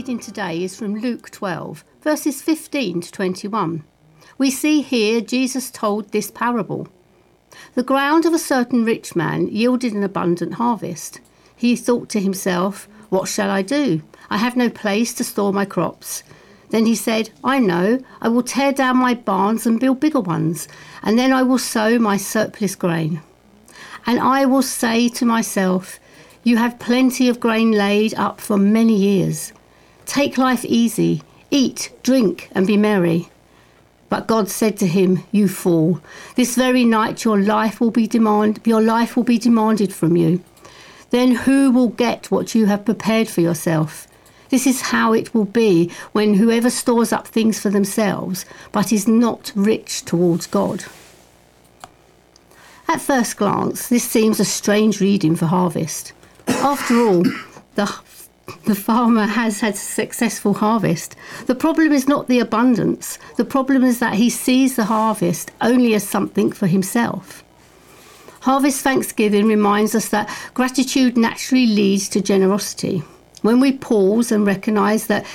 reading today is from Luke 12, verses 15 to 21. We see here Jesus told this parable. The ground of a certain rich man yielded an abundant harvest. He thought to himself, "What shall I do? I have no place to store my crops." Then he said, "I know, I will tear down my barns and build bigger ones, and then I will sow my surplus grain. And I will say to myself, you have plenty of grain laid up for many years. Take life easy, eat, drink, and be merry." But God said to him, "You fool, this very night your life will be demanded from you. Then who will get what you have prepared for yourself? This is how it will be when whoever stores up things for themselves, but is not rich towards God." At first glance, this seems a strange reading for harvest. After all, the farmer has had a successful harvest. The problem is not the abundance. The problem is that he sees the harvest only as something for himself. Harvest Thanksgiving reminds us that gratitude naturally leads to generosity. When we pause and recognise that